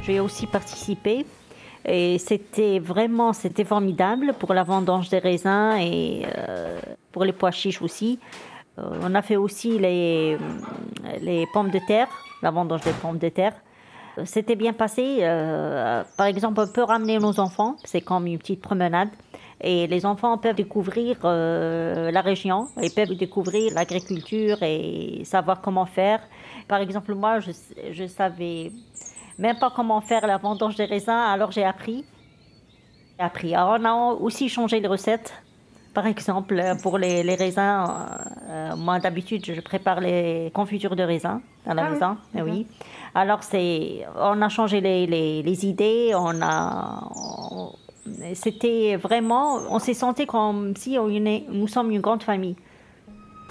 J'ai aussi participé et c'était formidable pour la vendange des raisins et pour les pois chiches aussi. On a fait aussi les pommes de terre, la vendange des pommes de terre. C'était bien passé. Par exemple, on peut ramener nos enfants, c'est comme une petite promenade. Et les enfants peuvent découvrir la région, ils peuvent découvrir l'agriculture et savoir comment faire. Par exemple, moi, je savais même pas comment faire la vendange des raisins, alors j'ai appris. Alors, on a aussi changé les recettes. Par exemple, pour les raisins, moi d'habitude, je prépare les confitures de raisins à la Ah oui, maison. d'accord. Oui. Alors, on a changé les idées, c'était vraiment, on s'est senti comme si nous sommes une grande famille.